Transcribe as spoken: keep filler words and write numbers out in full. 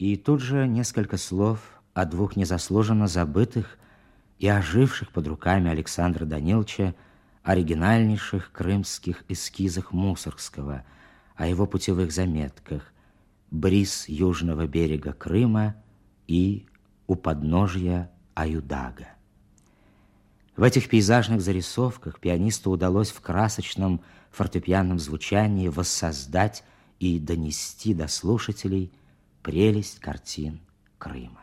И тут же несколько слов о двух незаслуженно забытых и оживших под руками Александра Даниловича оригинальнейших крымских эскизах Мусоргского, о его путевых заметках «Бриз южного берега Крыма» и «У подножья Аюдага». В этих пейзажных зарисовках пианисту удалось в красочном фортепианном звучании воссоздать и донести до слушателей прелесть картин Крыма.